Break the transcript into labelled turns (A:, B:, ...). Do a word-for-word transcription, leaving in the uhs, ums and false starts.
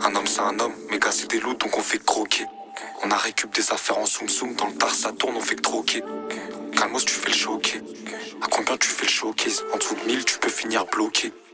A: Un homme c'est un homme, mes gars c'est des loups donc on fait que croquer. On a récup des affaires en zoom zoom, dans le tar ça tourne, on fait que troquer. Calmos tu fais le showcase. À combien tu fais le showcase? En dessous de mille tu peux finir bloqué.